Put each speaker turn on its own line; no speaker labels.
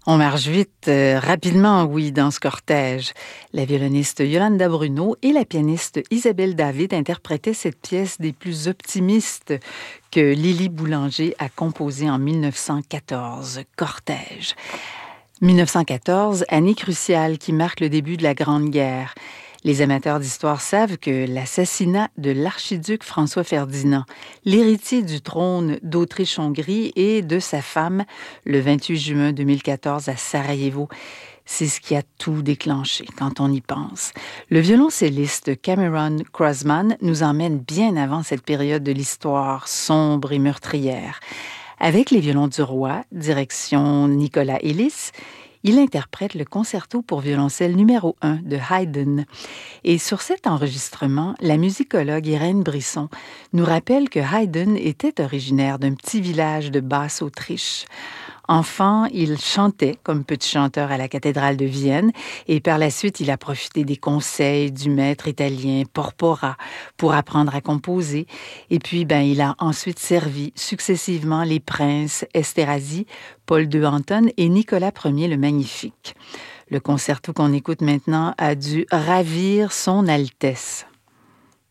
On marche vite, rapidement, oui, dans ce cortège. La violoniste Yolanda Bruno et la pianiste Isabelle David interprétaient cette pièce des plus optimistes que Lily Boulanger a composée en 1914, Cortège. 1914, année cruciale qui marque le début de la Grande Guerre. Les amateurs d'histoire savent que l'assassinat de l'archiduc François Ferdinand, l'héritier du trône d'Autriche-Hongrie et de sa femme, le 28 juin 2014 à Sarajevo, c'est ce qui a tout déclenché quand on y pense. Le violoncelliste Cameron Crossman nous emmène bien avant cette période de l'histoire sombre et meurtrière. Avec les violons du roi, direction Nicolas Elis, il interprète le concerto pour violoncelle numéro 1 de Haydn. Et sur cet enregistrement, la musicologue Irène Brisson nous rappelle que Haydn était originaire d'un petit village de Basse-Autriche. Enfant, il chantait comme petit chanteur à la cathédrale de Vienne et par la suite, il a profité des conseils du maître italien Porpora pour apprendre à composer. Et puis, il a ensuite servi successivement les princes Esterhazy, Paul II Anton et Nicolas Ier le Magnifique. Le concerto qu'on écoute maintenant a dû ravir son Altesse.